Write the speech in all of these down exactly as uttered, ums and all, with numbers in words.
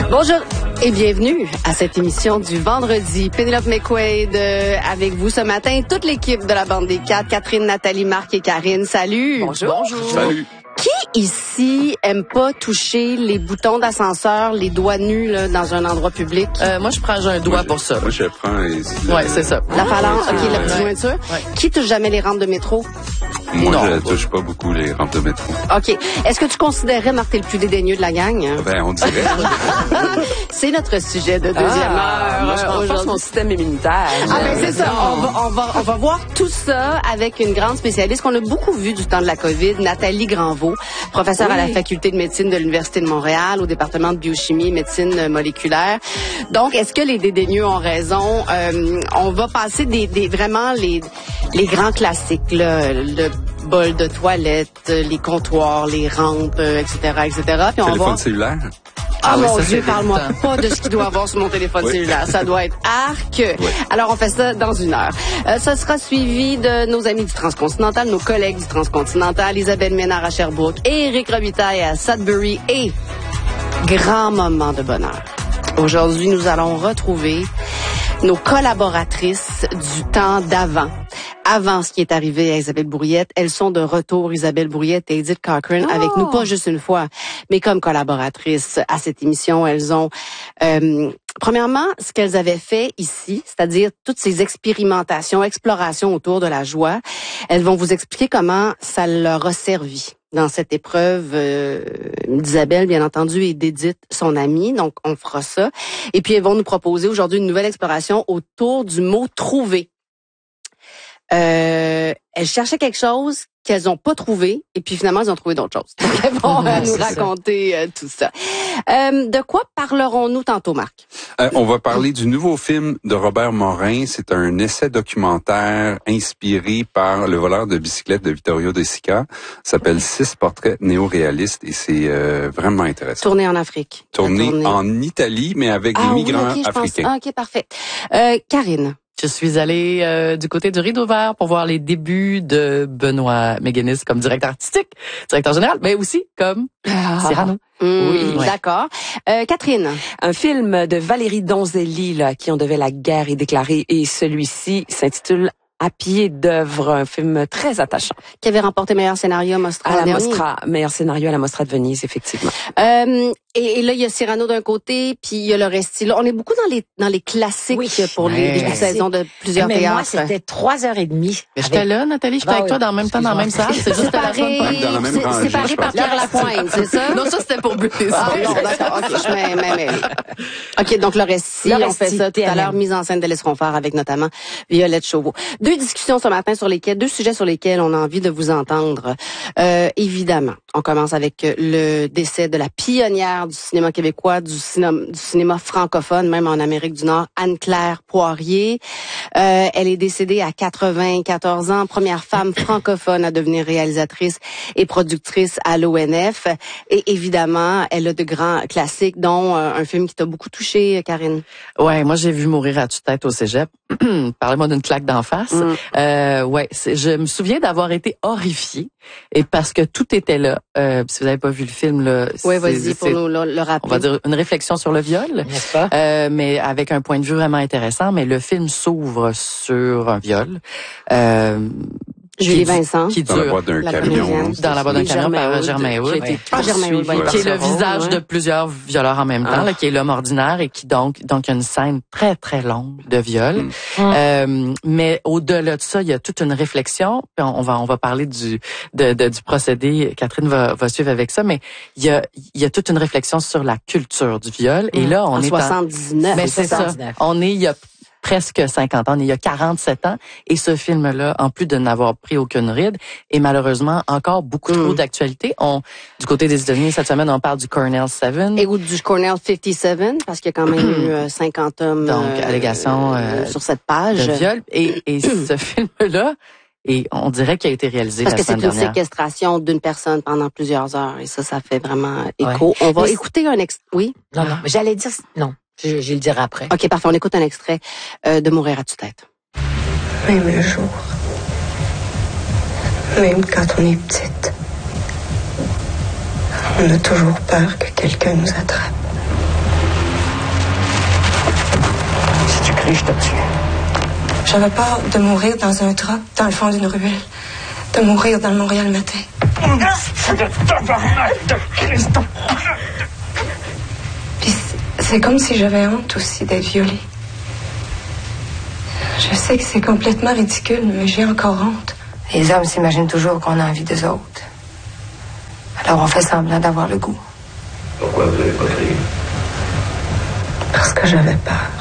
Bonjour et bienvenue à cette émission du vendredi. Pénélope McQuaid euh, avec vous ce matin. Toute l'équipe de la bande des quatre, Catherine, Nathalie, Marc et Karine. Salut. Bonjour. Bonjour. Salut. Qui ici aime pas toucher les boutons d'ascenseur, les doigts nus là, dans un endroit public? Euh, moi, je prends un doigt moi, pour ça. Moi, je prends ici. Oui, c'est ça. La phalange, Ah, ok, ouais. la petite jointure. Ouais. Qui touche jamais les rampes de métro? Moi, Non. je touche pas beaucoup les rampes de métro. OK. Est-ce que tu considérais, Marc, t'es le plus dédaigneux de la gang? Ben, on dirait. C'est notre sujet de deuxième Ah, heure moi, je pense pas que aujourd'hui. mon système immunitaire. Ah ben c'est ça, on va, on, va, on va voir tout ça avec une grande spécialiste qu'on a beaucoup vue du temps de la COVID, Nathalie Granvaux, professeure Oui. à la faculté de médecine de l'Université de Montréal, au département de biochimie et médecine moléculaire. Donc, est-ce que les dédaigneux ont raison? Euh, on va passer des, des vraiment les, les grands classiques, là, le bol de toilette, les comptoirs, les rampes, euh, et cetera, et cetera. Puis on va Téléphone voir... cellulaire. Ah, Ah oui, mon ça, Dieu, c'est parle-moi dégoûtant. pas de ce qu'il doit avoir sur mon téléphone Oui. cellulaire. Ça doit être arc. Alors, on fait ça dans une heure. Euh, ça sera suivi de nos amis du Transcontinental, nos collègues du Transcontinental, Isabelle Ménard à Sherbrooke, Éric Robitaille à Sudbury et grand moment de bonheur. Aujourd'hui, nous allons retrouver nos collaboratrices du temps d'avant. Avant ce qui est arrivé à Isabelle Bourriette, elles sont de retour, Isabelle Bourriette et Edith Cochrane, Oh! avec nous, pas juste une fois, mais comme collaboratrices à cette émission. Elles ont, euh, premièrement, ce qu'elles avaient fait ici, c'est-à-dire toutes ces expérimentations, explorations autour de la joie, elles vont vous expliquer comment ça leur a servi dans cette épreuve euh, d'Isabelle, bien entendu, et d'Edith, son amie. Donc, on fera ça. Et puis, elles vont nous proposer aujourd'hui une nouvelle exploration autour du mot « trouver ». Euh, elles cherchaient quelque chose qu'elles n'ont pas trouvé, et puis finalement, elles ont trouvé d'autres choses. Donc, elles vont euh, nous raconter euh, tout ça. Euh, de quoi parlerons-nous tantôt, Marc? Euh, on va parler du nouveau film de Robert Morin. C'est un essai documentaire inspiré par le voleur de bicyclette de Vittorio De Sica. Ça s'appelle Six portraits néo-réalistes et c'est euh, vraiment intéressant. Tournée en Afrique. Tourné Tournée. en Italie, mais avec Ah des oui, migrants ok, je pense. africains. Ah, ok, parfait. Euh, Karine. Je suis allée euh, du côté du Rideau Vert pour voir les débuts de Benoît Méganis comme directeur artistique, directeur général, mais aussi comme Cyrano. Hum, Oui, ouais. D'accord. Euh, Catherine. Un film de Valérie Donzelli, là, à qui on devait la guerre est déclarée, et celui-ci s'intitule À pied d'œuvre, un film très attachant. Qui avait remporté meilleur scénario à Mostra À la dernier. Mostra, meilleur scénario à la Mostra de Venise, effectivement. Euh, et, et là, il y a Cyrano d'un côté, puis il y a le Resti. Là, on est beaucoup dans les dans les classiques Oui. pour les Ouais. débuts de saison de plusieurs Mais moi, théâtres. c'était trois heures et demie. Mais j'étais là, Nathalie, j'étais Bah avec oui. toi dans le même temps, dans la même salle. C'est juste Séparé, Même dans la même c'est- rangée, séparé je par pense. Pierre Lapointe, c'est ça? Non, ça c'était pour Britney. Ah non, d'accord, ok, je mets, mets, mets. Ok, donc le récit, Le on récit, fait ça tout à T M M. l'heure, mise en scène d'Alice Ronfort avec notamment Violette Chauveau. Deux discussions ce matin sur lesquelles, deux sujets sur lesquels on a envie de vous entendre. Euh, évidemment, on commence avec le décès de la pionnière du cinéma québécois, du cinéma, du cinéma francophone, même en Amérique du Nord, Anne-Claire Poirier. Euh, elle est décédée à quatre-vingt-quatorze ans, première femme francophone à devenir réalisatrice et productrice à l'O N F. Et évidemment, elle a de grands classiques, dont euh, un film qui t'a beaucoup touché, Karine. Ouais, moi j'ai vu Mourir à tue-tête au cégep. Parlez-moi d'une claque d'en face. Mm. Euh, ouais, c'est- je me souviens d'avoir été horrifiée et parce que tout était là. Euh, si vous n'avez pas vu le film, là, Oui, c'est- vas-y pour c'est- nous le, le rappeler. on va dire une réflexion sur le viol, N'est-ce pas? euh, mais avec un point de vue vraiment intéressant. Mais le film s'ouvre sur un viol. Euh, Julie qui- Vincent. qui Dans la dure boîte d'un La camion. comédienne. c'est dans la ça. boîte d'un Et camion Germain par Hood, Germain Hood, qui a été Ah, Germain Hood, poursuivi, voilà. qui est le dans son visage rôle, de ouais. plusieurs violeurs en même temps, Ah. là, qui est l'homme ordinaire et qui donc donc il y a une scène très très longue de viol. Mm. Euh, mais au-delà de ça, il y a toute une réflexion. Puis on, on va on va parler du de, de- du procédé. Catherine va va suivre avec ça, mais il y a il y a toute une réflexion sur la culture du viol. Et là, on en est soixante-dix-neuf. mais c'est ça. soixante-dix-neuf. On est il y a presque cinquante ans, il y a quarante-sept ans, et ce film-là, en plus de n'avoir pris aucune ride, est malheureusement encore beaucoup trop Mm. d'actualité. On, du côté des États-Unis, cette semaine, on parle du Cornell sept. Et ou du Cornell cinquante-sept, parce qu'il y a quand même eu euh, cinquante hommes Donc, euh, allégation, euh, sur cette page. de viol. Et, et ce film-là, et on dirait qu'il a été réalisé Parce la que c'est semaine une dernière. séquestration d'une personne pendant plusieurs heures. Et ça, ça fait vraiment écho. On va Mais écouter un extrait. Oui? Non, non, mais j'allais dire... Non, je, je vais le dire après. OK, parfait. On écoute un extrait euh, de Mourir à tue-tête. Même le jour. Même quand on est petite. On a toujours peur que quelqu'un nous attrape. Si tu cries, je te tue. J'avais peur de mourir dans un truck, dans le fond d'une ruelle. De mourir dans le Montréal matin. C'est de tabarnak de Christ. Puis c'est comme si j'avais honte aussi d'être violée. Je sais que c'est complètement ridicule, mais j'ai encore honte. Les hommes s'imaginent toujours qu'on a envie d'eux autres. Alors on fait semblant d'avoir le goût. Pourquoi vous n'avez pas crié? Parce que j'avais peur.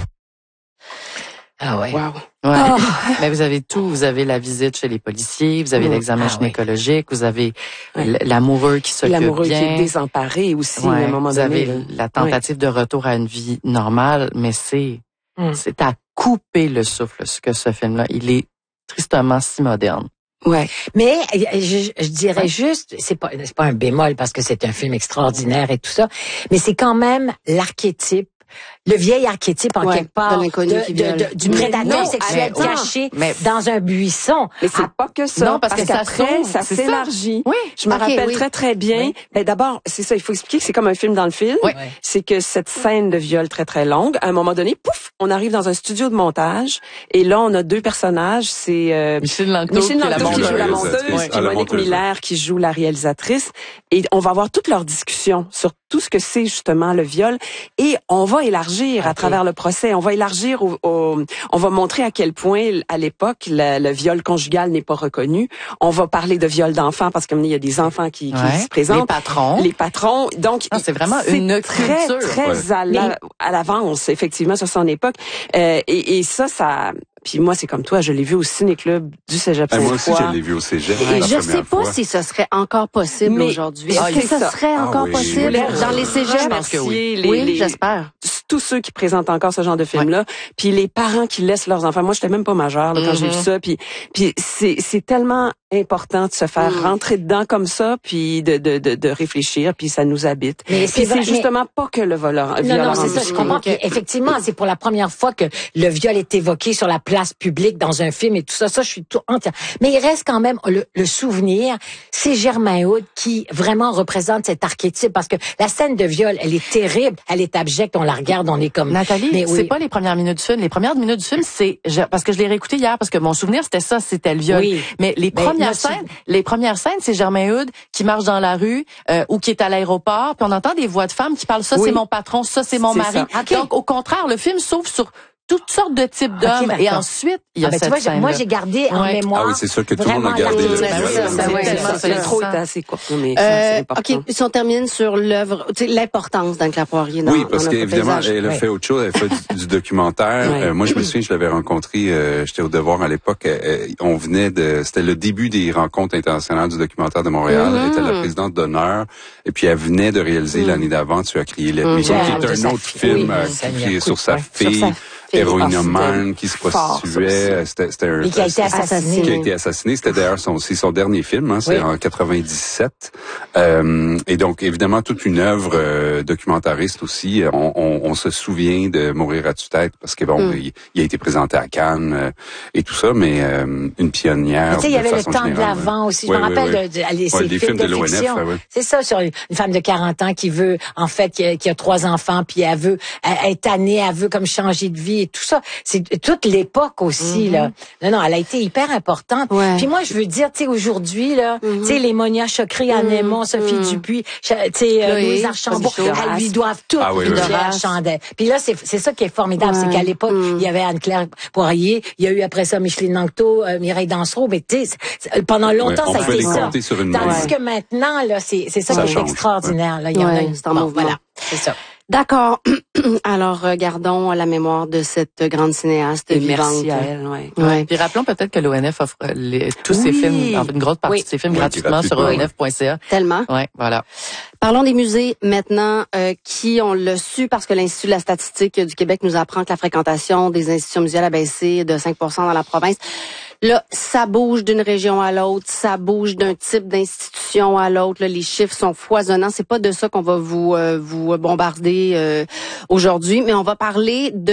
Ah ouais. Wow. Ouais. Oh. Mais vous avez tout. Vous avez la visite chez les policiers, vous avez Mm. l'examen Ah, gynécologique, vous avez Ouais. l- l'amoureux qui s'occupe L'amoureux bien. qui est désemparé aussi, Ouais. à un moment vous donné. avez là. la tentative de retour à une vie normale, mais c'est Mm. c'est à couper le souffle ce que ce film-là. Il est tristement si moderne. Ouais. Mais euh, je, je dirais juste, c'est pas c'est pas un bémol parce que c'est un film extraordinaire et tout ça, mais c'est quand même l'archétype, le vieil archétype en Ouais, quelque part de l'inconnu qui viole. de- du Mais prédateur non, sexuel attends. caché Mais- dans un buisson. Mais c'est Ah, pas que ça. Non, parce que ça qu'après, s'ouvre, ça c'est ça. s'élargit. Oui. Je me Ok, rappelle oui. très, très bien. Oui. Ben, d'abord, c'est ça, il faut expliquer que c'est comme un film dans le film. Oui. Ouais. C'est que cette scène de viol très, très longue, à un moment donné, pouf, on arrive dans un studio de montage. Et là, on a deux personnages. C'est euh, Michel Langto, Michel qui est la Langto qui monteuse. joue la monteuse. monteuse, Ouais. puis Ah, la Monique monteuse. Miller qui joue la réalisatrice. Et on va avoir toute leur discussion sur tout ce que c'est justement le viol. Et on va élargir à Ok. travers le procès. On va élargir au, au- on va montrer à quel point, à l'époque, le, le viol conjugal n'est pas reconnu. On va parler de viol d'enfants parce qu'il y a des enfants qui, qui Ouais. se présentent. Les patrons. Les patrons. Donc, Ah, c'est vraiment c'est une très, culture. très à la- à l'avance, effectivement, sur son époque. Euh, et, et ça, ça... Puis moi, c'est comme toi, je l'ai vu au ciné-club du Cégep Eh, moi aussi, Sainte-Foy. je l'ai vu au cégep Et la je première sais pas fois. si ce serait encore possible Mais- aujourd'hui. Ah, Est-ce que c'est ça ça. serait Ah encore oui. possible Oui. dans les cégeps? Je pense que oui. Les- Oui, les- j'espère. tous ceux qui présentent encore ce genre de film-là, puis les parents qui laissent leurs enfants. Moi, j'étais même pas majeure là, quand j'ai vu Mhm. ça, puis puis c'est c'est tellement important de se faire Mm. rentrer dedans comme ça, puis de de de, de réfléchir, puis ça nous habite. Mais Puis c'est vrai, c'est justement pas que le voleur. Non, non, c'est ça, je comprends. Ok. Puis effectivement, c'est pour la première fois que le viol est évoqué sur la place publique dans un film et tout ça. Ça, je suis tout entière. Mais il reste quand même le, le souvenir. C'est Germain Hood qui vraiment représente cet archétype parce que la scène de viol, elle est terrible, elle est abjecte. On la regarde, on est comme. Nathalie, Mais c'est oui. pas les premières minutes du film. Les premières minutes du film, c'est je- parce que je l'ai réécouté hier parce que mon souvenir c'était ça, c'était le viol. Oui. Mais les Ben, premières là, tu- scènes, les premières scènes, c'est Germain Hood qui marche dans la rue euh, ou qui est à l'aéroport, puis on entend des voix de femmes qui parlent ça Oui. c'est mon patron, ça c'est mon C'est mari. ça. OK. Donc au contraire, le film s'ouvre sur toutes sortes de types d'hommes d'accord. et ensuite il y a Ah, ben, tu cette vois, j'ai- scène. moi, j'ai gardé en Ouais. mémoire. Ah oui, c'est sûr que tout le monde a vraiment gardé le l'archétype. viol. C'est ça, C'est ouais, tellement c'est ça. L'intro ça. est assez court, mais ça, c'est Euh, important. OK, si on termine sur l'œuvre, tu sais, l'importance d'Anne-Claire Poirier dans, Oui, parce dans notre qu'évidemment, paysage. elle a Ouais. fait autre chose. Elle a fait du, du documentaire. Ouais. Euh, moi, je me souviens, je l'avais rencontrée, euh, j'étais au Devoir à l'époque. euh, euh, on venait de, c'était le début des rencontres internationales du documentaire de Montréal. Elle était la présidente d'honneur. Et puis, elle venait de réaliser l'année d'avant, Tu as crié la nuit, Mhm. qui De est un sa autre fille. film Oui, euh, ça qui lui a est coupé, sur sa ouais. fille, Sur sa fille. héroïnomane, qui se fort, ça prostituait. aussi. C'était, c'était un, Et qui a été c'était- assassiné. qui a été assassiné. C'était d'ailleurs son, c'est son dernier film, hein, c'est Oui. en quatre-vingt-dix-sept. Euh, et donc, évidemment, toute une œuvre euh, documentariste aussi. On, on, on se souvient de Mourir à tue-tête parce que bon, Hmm. Mm. il, il a été présenté à Cannes euh, et tout ça, mais euh, une pionnière. Tu sais, il y de avait le façon temps de générale, l'avant ouais. aussi. Je Ouais, me ouais, rappelle ouais. de, de, allez, Ouais, ces des films films de de l'O N F, fiction. ouais, ouais. C'est ça, sur une femme de quarante ans qui veut, en fait, qui a, qui a trois enfants, puis elle veut, elle est tannée, elle veut comme changer de vie et tout ça. C'est toute l'époque aussi, là. Non, non, elle a été hyper importante. Ouais. Puis moi, je veux dire, tu sais, aujourd'hui, là, tu sais, les Monia Chokri, Anne Aymon, Sophie Dupuis, tu sais, euh, Chloé, Louise Archambault, Chloé elles lui doivent tout Ah oui, une oui. fière chandelle. Puis là, c'est c'est ça qui est formidable, c'est Ouais. qu'à l'époque, Mm. il y avait Anne-Claire Poirier, il y a eu après ça Micheline Nancto, euh, Mireille Dansereau, mais tu sais, c'est- pendant longtemps, Ouais, on ça a pouvait été les ça. compter sur une main. Tandis Ouais. que maintenant, là, c'est c'est ça, Ça qui est change, extraordinaire. Là, il y en a Ouais, une. c'est en Bon, mouvement. voilà, c'est ça. D'accord. Alors, euh, gardons la mémoire de cette grande cinéaste Et vivante. merci à elle, ouais. Ouais. Puis rappelons peut-être que l'O N F offre euh, les, tous Oui. ses films, en fait, une grosse partie Oui. de ses films Oui, gratuitement sur gratuitement, O N F point C A. Tellement. Ouais, voilà. Parlons des musées maintenant, euh, qui, on l'a su parce que l'Institut de la statistique du Québec nous apprend que la fréquentation des institutions muséales a baissé de cinq pour cent dans la province. Là, ça bouge d'une région à l'autre, ça bouge d'un type d'institution à l'autre. Là, les chiffres sont foisonnants. C'est pas de ça qu'on va vous euh, vous bombarder euh, aujourd'hui, mais on va parler de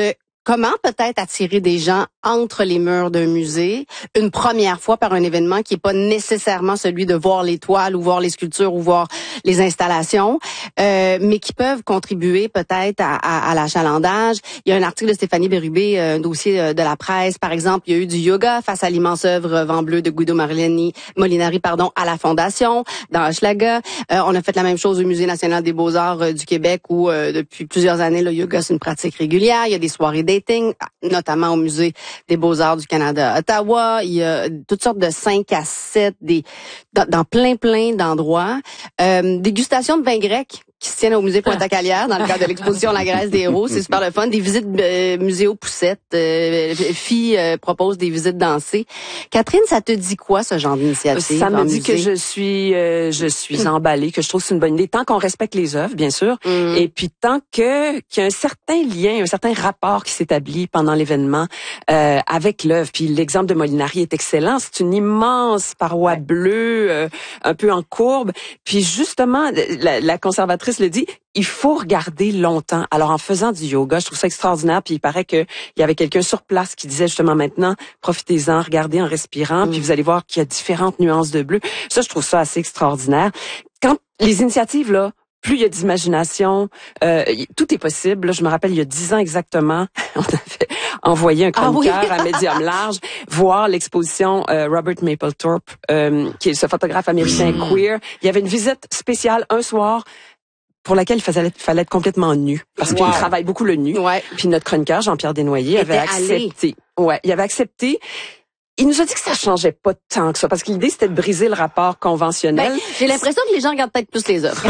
comment peut-être attirer des gens entre les murs d'un musée une première fois par un événement qui est pas nécessairement celui de voir les toiles ou voir les sculptures ou voir les installations, euh, mais qui peuvent contribuer peut-être à, à, à l'achalandage. Il y a un article de Stéphanie Bérubé, un dossier de la presse, par exemple, il y a eu du yoga face à l'immense œuvre Vent bleu de Guido Molinari, Molinari pardon, à la Fondation, dans Hochelaga. Euh, on a fait la même chose au Musée national des beaux-arts euh, du Québec où euh, depuis plusieurs années, le yoga, c'est une pratique régulière. Il y a des soirées dating, notamment au Musée des beaux-arts du Canada à Ottawa. Il y a toutes sortes de cinq à sept des, dans, dans plein, plein d'endroits. Euh, dégustation de vin grec qui se tiennent au musée Pointe-à-Calière dans le cadre de l'exposition La Grèce des héros. C'est super le fun. Des visites euh, musée aux Poussettes. Euh, Fille euh, propose des visites dansées. Catherine, ça te dit quoi, ce genre d'initiative? Ça me dit musée? que je suis euh, je suis emballée, que je trouve que c'est une bonne idée. Tant qu'on respecte les œuvres, bien sûr, Mm. et puis tant que qu'il y a un certain lien, un certain rapport qui s'établit pendant l'événement euh, avec l'œuvre. Puis l'exemple de Molinari est excellent. C'est une immense paroi bleue, euh, un peu en courbe. Puis justement, la, la conservatrice le dit, il faut regarder longtemps. Alors, en faisant du yoga, je trouve ça extraordinaire. Puis il paraît qu'il y avait quelqu'un sur place qui disait justement maintenant, profitez-en, regardez en respirant, mm. puis vous allez voir qu'il y a différentes nuances de bleu. Ça, je trouve ça assez extraordinaire. Quand les initiatives, là, plus il y a d'imagination, euh, tout est possible. Là, je me rappelle, il y a dix ans exactement, on avait envoyé un chroniqueur ah oui. à Médium Large voir l'exposition euh, Robert Mapplethorpe, euh, qui est ce photographe américain mm. queer. Il y avait une visite spéciale un soir pour laquelle il fallait, fallait être complètement nu, parce wow. qu'il travaille beaucoup le nu. Ouais. Puis notre chroniqueur, Jean-Pierre Desnoyers, avait accepté. Allé. Ouais, il avait accepté. Il nous a dit que ça changeait pas tant que ça, parce que l'idée, c'était de briser le rapport conventionnel. Ben, j'ai l'impression que les gens regardent peut-être plus les œuvres.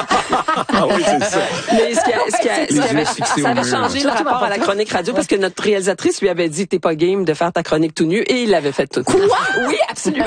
Ah oui, c'est ça. Mais ce qui, a, ce qui, a, ce qui avait, ça avait changé le rapport à la chronique radio, parce que notre réalisatrice lui avait dit, t'es pas game de faire ta chronique tout nu, et il l'avait fait tout nu. Oui, absolument.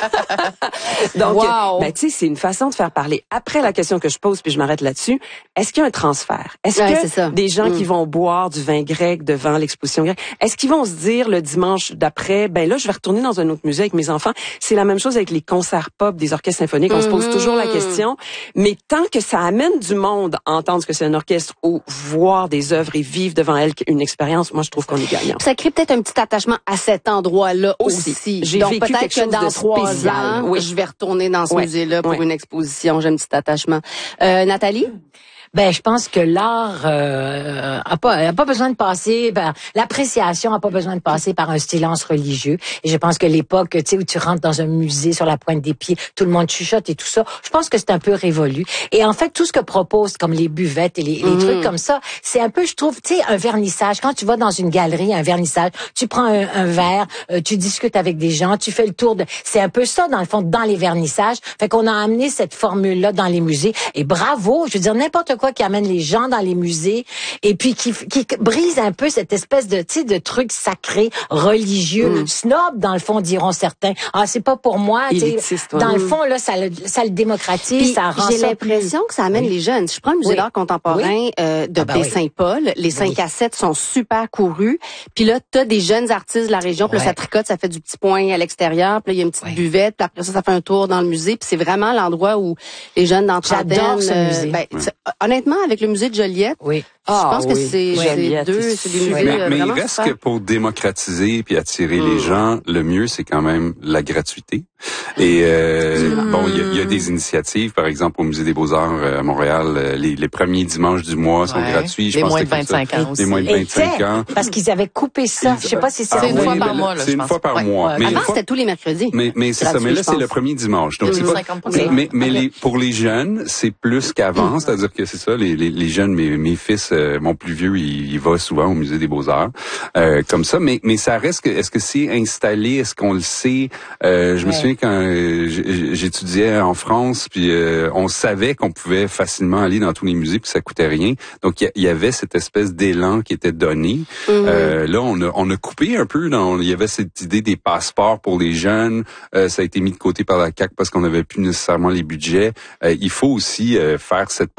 Donc, wow. ben, tu sais, c'est une façon de faire parler. Après la question que je pose, puis je m'arrête là-dessus, est-ce qu'il y a un transfert? Est-ce ouais, que c'est des gens mm. qui vont boire du vin grec devant l'exposition grecque, est-ce qu'ils vont se dire le dimanche d'après, ben là, je vais retourner dans un autre musée avec mes enfants? C'est la même chose avec les concerts pop des orchestres symphoniques. On mm-hmm. se pose toujours la question. Mais tant que ça amène du monde à entendre ce que c'est un orchestre ou voir des œuvres et vivre devant elles une expérience, moi, je trouve qu'on est gagnant. Ça crée peut-être un petit attachement à cet endroit-là aussi. aussi. J'ai Donc, vécu peut-être que dans trois ans, oui. je vais retourner dans ce ouais. musée-là pour ouais. une exposition. J'ai un petit attachement. Euh, Nathalie? Ben, je pense que l'art euh, a pas a pas besoin de passer, ben, l'appréciation a pas besoin de passer par un silence religieux. Et je pense que l'époque, tu sais, où tu rentres dans un musée sur la pointe des pieds, tout le monde chuchote et tout ça, je pense que c'est un peu révolu. Et en fait, tout ce que propose, comme les buvettes et les, les mmh. trucs comme ça, c'est un peu, je trouve, tu sais, un vernissage. Quand tu vas dans une galerie, un vernissage, tu prends un, un verre, euh, tu discutes avec des gens, tu fais le tour de... C'est un peu ça, dans le fond, dans les vernissages. Fait qu'on a amené cette formule-là dans les musées. Et bravo, je veux dire, n'importe quoi qui amène les gens dans les musées et puis qui, qui brise un peu cette espèce de, tu sais, de truc sacré, religieux, mm. snob, dans le fond, diront certains. Ah, c'est pas pour moi, tu sais. Dans le fond, là, ça le, ça le démocratise, puis ça rend j'ai ça l'impression plus... que ça amène oui. les jeunes. Si je prends le musée oui. d'art contemporain oui. euh, de ah ben Baie-Saint-Paul, oui. les cinq à sept sont super courus. Puis là, t'as des jeunes artistes de la région, puis ouais. là, ça tricote, ça fait du petit point à l'extérieur, puis là, il y a une petite ouais. buvette, puis après ça, ça fait un tour dans le musée, puis c'est vraiment l'endroit où les jeunes dans J'adore ce euh, musée. Ben, ouais. honnêtement, avec le musée de Joliette, oui. je pense ah, que oui. c'est oui. deux, c'est des musées mais, euh, mais vraiment il reste super. que pour démocratiser puis attirer mm. les gens, le mieux, c'est quand même la gratuité. Et euh, mm. bon, il y, y a des initiatives, par exemple, au Musée des Beaux-Arts à Montréal, les, les premiers dimanches du mois sont ouais. gratuits. Je les pense moins que de vingt-cinq ans aussi. Les moins de vingt-cinq ans. Parce qu'ils avaient coupé ça. Je sais pas si c'est ah, une oui, fois par mois. C'est une fois par mois. Avant, c'était tous les mercredis. Mais, mais c'est ça. Mais là, c'est le premier dimanche. Donc, c'est pas, mais, mais, mais les, pour les jeunes, c'est plus qu'avant. C'est-à-dire que c'est ça, les, les, les jeunes, mes, mes fils, euh, mon plus vieux, il, il va souvent au Musée des Beaux-Arts, euh, comme ça. Mais, mais ça reste que, est-ce que c'est installé? Est-ce qu'on le sait? Euh, je ouais. me souviens quand euh, j'étudiais en France, puis euh, on savait qu'on pouvait facilement aller dans tous les musées, puis ça coûtait rien. Donc, il y, y avait cette espèce d'élan qui était donné. Mm-hmm. Euh, là, on a, on a coupé un peu. Dans, il y avait cette idée des passeports pour les jeunes. Euh, ça a été mis de côté par la C A Q parce qu'on n'avait plus nécessairement les budgets. Euh, il faut aussi euh, faire cette promotion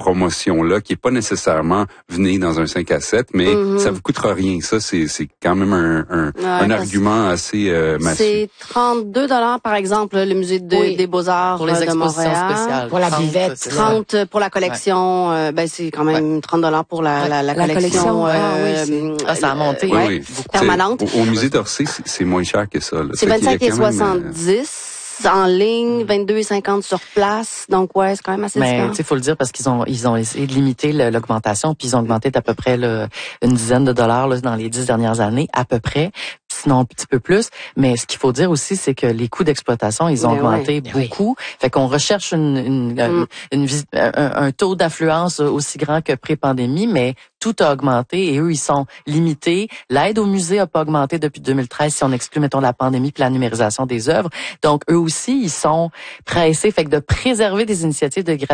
collection-là, qui est pas nécessairement venir dans un cinq à sept, mais mm-hmm. ça vous coûtera rien. Ça, c'est, c'est quand même un, un, ouais, un argument assez euh, massif. C'est trente-deux dollars, par exemple, le musée de, oui. des Beaux-Arts pour les de Montréal. Spéciales. Pour la buvette. trente pour la collection. Ouais. Euh, ben, c'est quand même ouais. trente dollars pour la, la, la, la collection. collection euh, ah, oui, ah, ça a monté. Oui, oui. Permanente. Au, au musée d'Orsay, c'est, c'est moins cher que ça. Là. C'est vingt-cinq et soixante-dix. En ligne, vingt-deux et cinquante sur place. Donc, ouais, c'est quand même assez Mais, différent. tu sais, faut le dire parce qu'ils ont, ils ont essayé de limiter le, l'augmentation, puis ils ont augmenté d'à peu près là, une dizaine de dollars là, dans les dix dernières années, à peu près. Sinon un petit peu plus, mais ce qu'il faut dire aussi, c'est que les coûts d'exploitation, ils ont mais augmenté ouais. beaucoup. Oui. Fait qu'on recherche une, une, mm. une, une un, un taux d'affluence aussi grand que pré-pandémie, mais tout a augmenté et eux, ils sont limités. L'aide au musée a pas augmenté depuis deux mille treize si on exclut, mettons, la pandémie puis la numérisation des œuvres. Donc, eux aussi, ils sont pressés. Fait que de préserver des initiatives de